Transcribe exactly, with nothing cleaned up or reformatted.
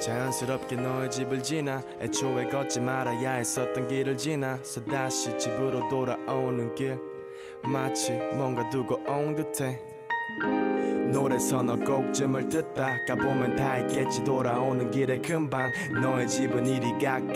자연스럽게 너의 집을 지나 애초에 걷지 말아야 했었던 길을 지나서 다시 집으로 돌아오는 길 마치 뭔가 두고 온 듯해 노래 서너 곡쯤을 듣다 가보면 다 있겠지 돌아오는 길에 금방 너의 집은 이리 가까이